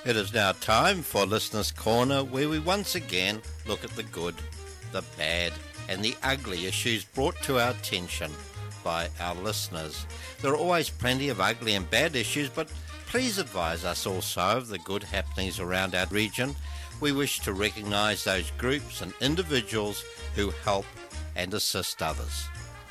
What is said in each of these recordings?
It is now time for Listener's Corner, where we once again look at the good, the bad, and the ugly issues brought to our attention by our listeners. There are always plenty of ugly and bad issues, but please advise us also of the good happenings around our region. We wish to recognise those groups and individuals who help and assist others.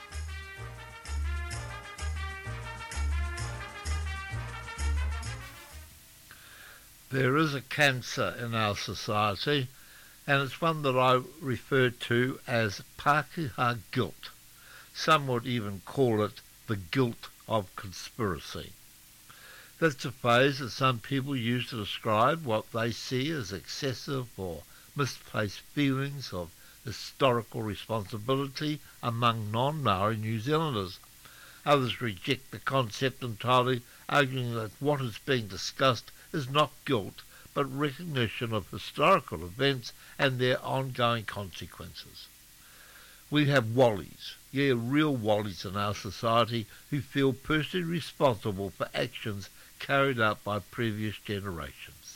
There is a cancer in our society, and it's one that I refer to as Pākehā guilt. Some would even call it the guilt of conspiracy. That's a phrase that some people use to describe what they see as excessive or misplaced feelings of historical responsibility among non-Maori New Zealanders. Others reject the concept entirely, arguing that what is being discussed is not guilt, but recognition of historical events and their ongoing consequences. We have wallies, real wallies in our society, who feel personally responsible for actions carried out by previous generations.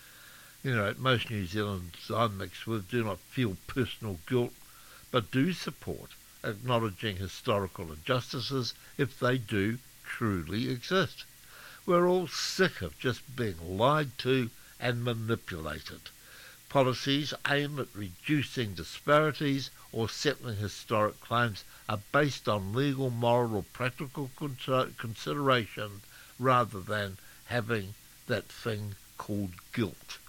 Most New Zealanders I'm mixed with do not feel personal guilt, but do support acknowledging historical injustices if they do truly exist. We're all sick of just being lied to and manipulated. Policies aimed at reducing disparities or settling historic claims are based on legal, moral or practical consideration rather than having that thing called guilt.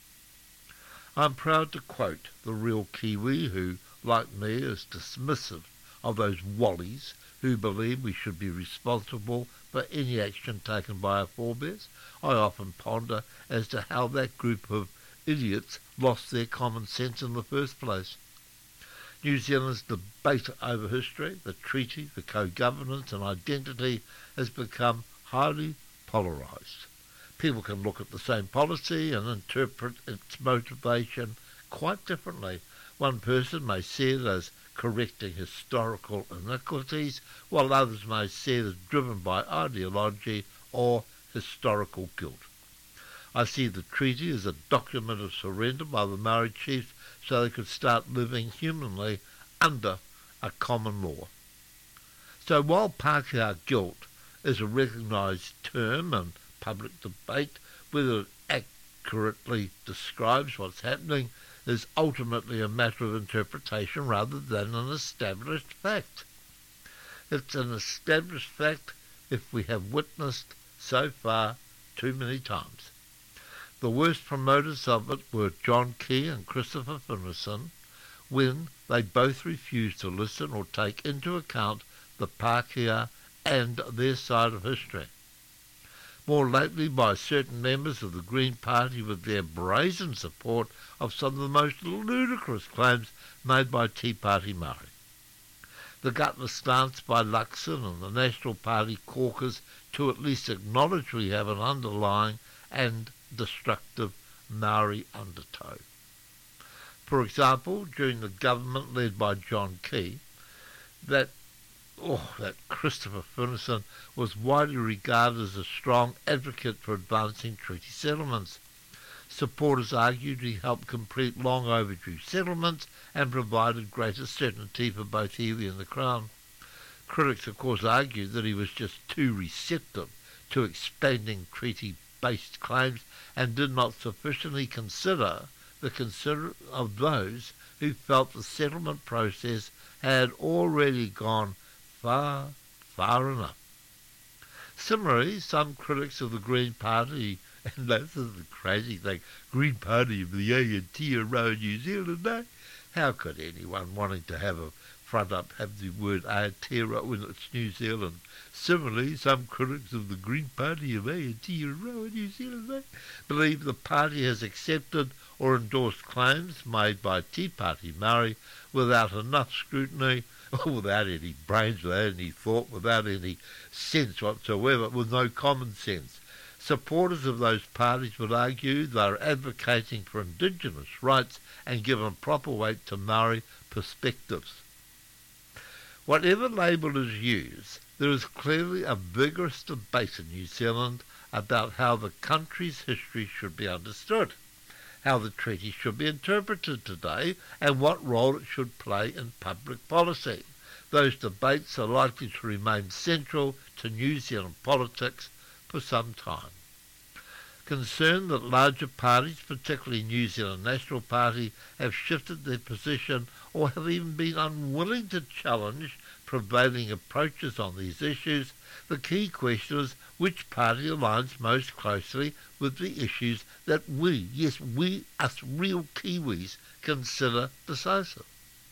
I'm proud to quote the real Kiwi who, like me, is dismissive of those wallies who believe we should be responsible for any action taken by our forebears. I often ponder as to how that group of idiots lost their common sense in the first place. New Zealand's debate over history, the treaty, the co-governance and identity has become highly polarised. People can look at the same policy and interpret its motivation quite differently. One person may see it as correcting historical iniquities, while others may see it as driven by ideology or historical guilt. I see the treaty as a document of surrender by the Maori chiefs so they could start living humanly under a common law. So while Pākehā guilt is a recognised term in public debate, whether it accurately describes what's happening is ultimately a matter of interpretation rather than an established fact. It's an established fact if we have witnessed so far too many times. The worst promoters of it were John Key and Christopher Finlayson, when they both refused to listen or take into account the Pākehā and their side of history. More lately by certain members of the Green Party with their brazen support of some of the most ludicrous claims made by Tea Party Māori. The gutless stance by Luxon and the National Party caucus to at least acknowledge we have an underlying and destructive Māori undertow. For example, during the government led by John Key, that Christopher Finlayson was widely regarded as a strong advocate for advancing treaty settlements. Supporters argued he helped complete long overdue settlements and provided greater certainty for both Iwi and the Crown. Critics, of course, argued that he was just too receptive to expanding treaty-based claims and did not sufficiently consider of those who felt the settlement process had already gone far enough. Similarly, some critics of the Green Party, and this is the crazy thing, Green Party of the Aotearoa New Zealand, eh? How could anyone wanting to have a front up have the word Aotearoa when it's New Zealand? Similarly, some critics of the Green Party of Aotearoa New Zealand, eh, believe the party has accepted or endorsed claims made by Tea Party Māori without enough scrutiny, or without any brains, without any thought, without any sense whatsoever, with no common sense. Supporters of those parties would argue they are advocating for Indigenous rights and given proper weight to Māori perspectives. Whatever label is used, there is clearly a vigorous debate in New Zealand about how the country's history should be understood, how the treaty should be interpreted today, and what role it should play in public policy. Those debates are likely to remain central to New Zealand politics for some time. Concerned that larger parties, particularly New Zealand National Party, have shifted their position or have even been unwilling to challenge prevailing approaches on these issues, the key question is which party aligns most closely with the issues that we, us real Kiwis, consider decisive.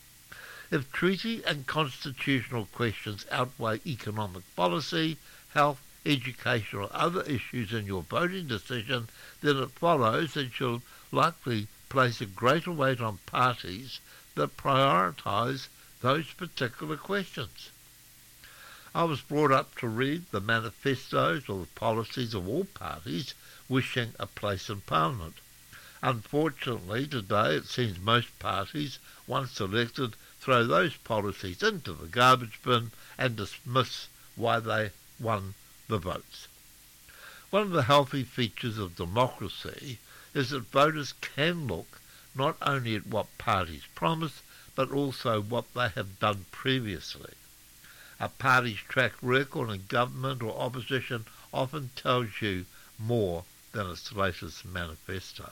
If treaty and constitutional questions outweigh economic policy, health, education or other issues in your voting decision, then it follows that you'll likely place a greater weight on parties that prioritise those particular questions. I was brought up to read the manifestos or the policies of all parties wishing a place in Parliament. Unfortunately, today it seems most parties, once elected, throw those policies into the garbage bin and dismiss why they won the votes. One of the healthy features of democracy is that voters can look not only at what parties promise, but also what they have done previously. A party's track record in government or opposition often tells you more than its latest manifesto.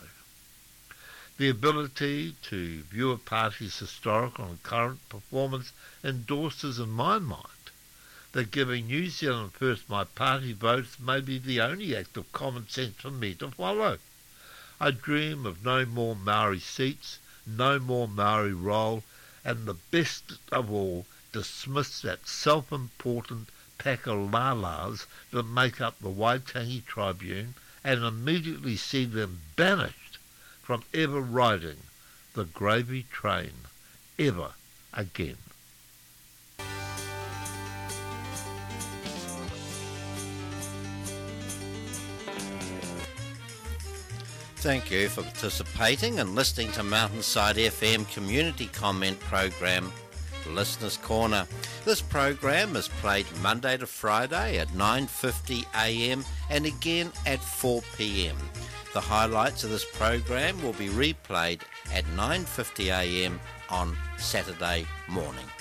The ability to view a party's historical and current performance endorses in my mind that giving New Zealand First my party votes may be the only act of common sense for me to follow. I dream of no more Maori seats, no more Maori roll, and the best of all, dismiss that self-important pack of lalas that make up the Waitangi Tribune and immediately see them banished from ever riding the gravy train ever again. Thank you for participating and listening to Mountainside FM community comment program, Listeners Corner. This program is played Monday to Friday at 9:50 a.m. and again at 4 p.m. The highlights of this program will be replayed at 9:50 a.m. on Saturday morning.